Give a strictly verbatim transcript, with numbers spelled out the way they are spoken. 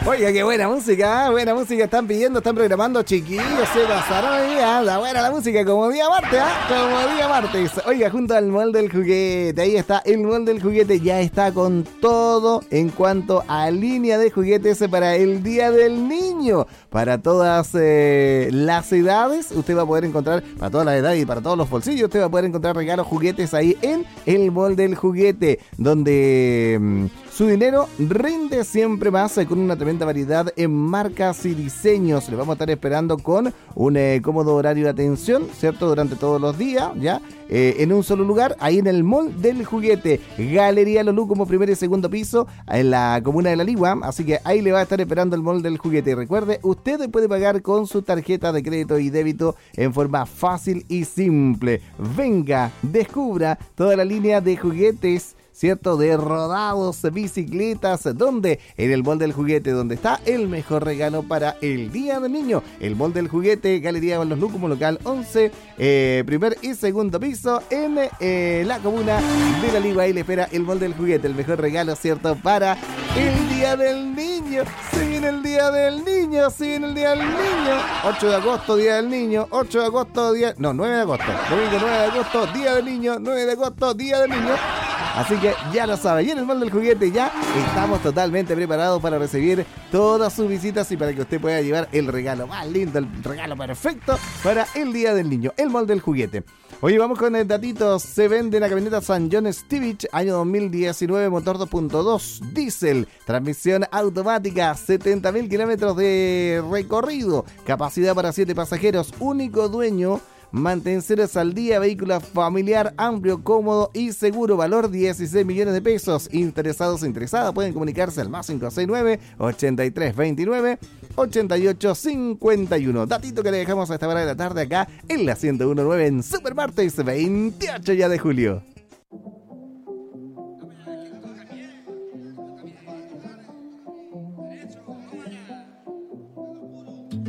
Oiga, qué buena música, buena música están pidiendo, están programando, chiquillos, se pasaron hoy día, anda buena la música, como día martes, ¿ah? Como día martes. Oiga, junto al Mall del Juguete, ahí está, el Mall del Juguete ya está con todo en cuanto a línea de juguetes para el Día del Niño. Para todas eh, las edades, usted va a poder encontrar, para todas las edades y para todos los bolsillos, usted va a poder encontrar regalos, juguetes ahí en el Mall del Juguete, donde mmm, su dinero rinde siempre más eh, con una tremenda variedad en marcas y diseños. Le vamos a estar esperando con un eh, cómodo horario de atención, ¿cierto? Durante todos los días, ¿ya? Eh, en un solo lugar, ahí en el Mall del Juguete. Galería Lolú como primer y segundo piso, en la comuna de La Ligua. Así que ahí le va a estar esperando el Mall del Juguete. Recuerde, usted puede pagar con su tarjeta de crédito y débito en forma fácil y simple. Venga, descubra toda la línea de juguetes, ¿cierto? De rodados, bicicletas, donde en el Mall del Juguete, donde está el mejor regalo para el Día del Niño. El Mall del Juguete, Galería Los Luz como local once, eh, primer y segundo piso en eh, la comuna de La Ligua. Ahí le espera el Mall del Juguete, el mejor regalo, ¿cierto? Para el Día del Niño. Se viene el Día del Niño, se viene el Día del Niño. ocho de agosto, Día del Niño. ocho de agosto, día... No, nueve de agosto. Domingo nueve de agosto, Día del Niño. nueve de agosto, Día del Niño. Así que ya lo sabe, y en el Mall del Juguete ya estamos totalmente preparados para recibir todas sus visitas y para que usted pueda llevar el regalo más lindo, el regalo perfecto para el Día del Niño, el Mall del Juguete. Oye, vamos con el datito. Se vende la camioneta San John Stevich, año dos mil diecinueve, motor dos punto dos, diésel, transmisión automática, setenta mil kilómetros de recorrido, capacidad para siete pasajeros, único dueño, manteneros al día, vehículo familiar, amplio, cómodo y seguro, valor dieciséis millones de pesos. Interesados o interesadas pueden comunicarse al más cinco seis nueve, ochenta y tres veintinueve, ochenta y ocho cincuenta y uno. Datito que le dejamos a esta hora de la tarde acá en la ciento uno punto nueve en Super Martes veintiocho ya de julio.